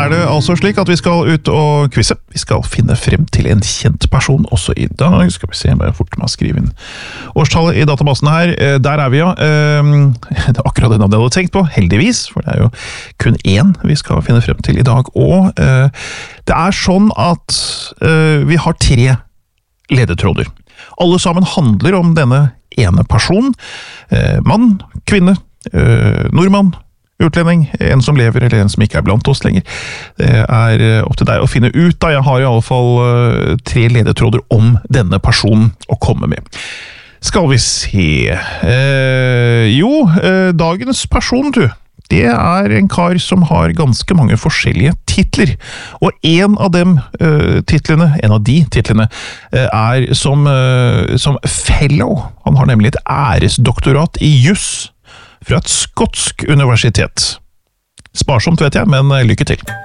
det altså slik at vi skal ut og kvisse. Vi skal finne frem til en kjent person også i dag. Skal vi se om jeg fort må skrive inn årstallet i databasen her. Der vi, ja. Det akkurat det navnet jeg hadde tenkt på, heldigvis, for det jo kun én vi skal finne frem til i dag. Og det sånn at vi har 3 ledetråder. Alle sammen handler om denne ene personen. Mann, kvinne, nordmann, utlending, en som lever eller en som ikke blant oss lenger. Det opp til deg å finne ut da. Jeg har i alle fall 3 ledetråder om denne personen å komme med. Skal vi se... dagens person, du. Det en kar som har ganske mange forskjellige titler. Og en av de titlene, som fellow. Han har nemlig et æresdoktorat i juss fra et skotsk universitet. Sparsomt vet jeg, men lykke til.